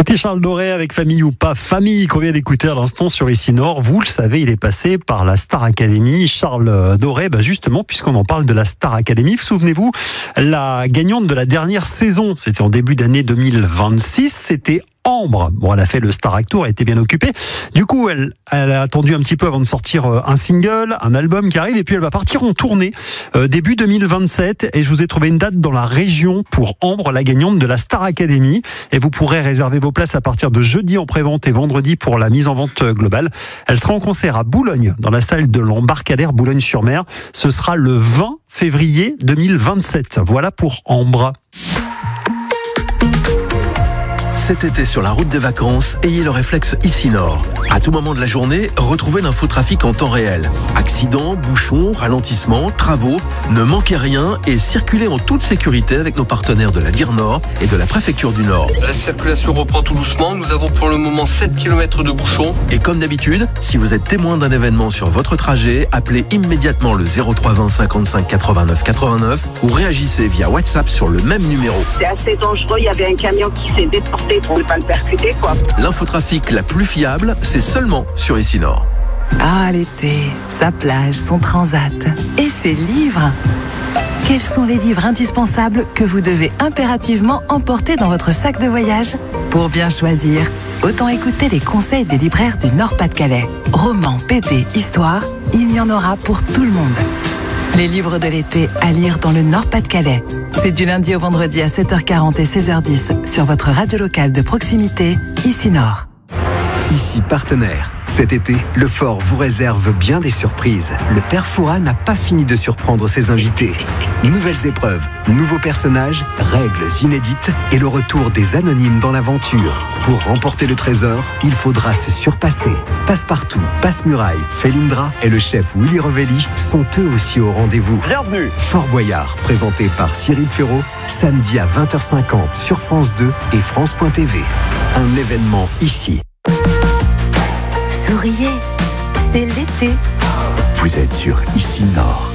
C'était Charles Doré avec Famille ou pas famille qu'on vient d'écouter à l'instant sur Ici Nord. Vous le savez, il est passé par la Star Academy. Charles Doré, justement, puisqu'on en parle de la Star Academy, souvenez-vous, la gagnante de la dernière saison, c'était en début d'année 2026, c'était Ambre. Bon, elle a fait le Starac Tour, elle était bien occupée. Du coup, elle a attendu un petit peu avant de sortir un single, un album qui arrive, et puis elle va partir en tournée début 2027. Et je vous ai trouvé une date dans la région pour Ambre, la gagnante de la Star Academy. Et vous pourrez réserver vos places à partir de jeudi en pré-vente et vendredi pour la mise en vente globale. Elle sera en concert à Boulogne, dans la salle de l'Embarcadère Boulogne-sur-Mer. Ce sera le 20 février 2027. Voilà pour Ambre. Cet été sur la route des vacances, ayez le réflexe Ici Nord. À tout moment de la journée, retrouvez l'infotrafic en temps réel. Accidents, bouchons, ralentissements, travaux, ne manquez rien et circulez en toute sécurité avec nos partenaires de la DIR Nord et de la préfecture du Nord. La circulation reprend tout doucement. Nous avons pour le moment 7 km de bouchons. Et comme d'habitude, si vous êtes témoin d'un événement sur votre trajet, appelez immédiatement le 03 20 55 89 89 ou réagissez via WhatsApp sur le même numéro. C'est assez dangereux, il y avait un camion qui s'est déporté pour ne pas le percuter, quoi. L'infotrafic la plus fiable, c'est seulement sur Ici Nord. Ah, l'été, sa plage, son transat et ses livres. Quels sont les livres indispensables que vous devez impérativement emporter dans votre sac de voyage? Pour bien choisir, autant écouter les conseils des libraires du Nord-Pas-de-Calais. Romans, BD, histoire, il y en aura pour tout le monde. Les livres de l'été à lire dans le Nord-Pas-de-Calais. C'est du lundi au vendredi à 7h40 et 16h10 sur votre radio locale de proximité, Ici Nord. Ici partenaire. Cet été, le Fort vous réserve bien des surprises. Le Père Fouras n'a pas fini de surprendre ses invités. Nouvelles épreuves, nouveaux personnages, règles inédites et le retour des anonymes dans l'aventure. Pour remporter le trésor, il faudra se surpasser. Passepartout, Passe-Muraille, Felindra et le chef Willy Revelli sont eux aussi au rendez-vous. Bienvenue. Fort Boyard, présenté par Cyril Ferraud, samedi à 20h50 sur France 2 et France.tv. Un événement ici. Souriez, c'est l'été. Vous êtes sur Ici Nord.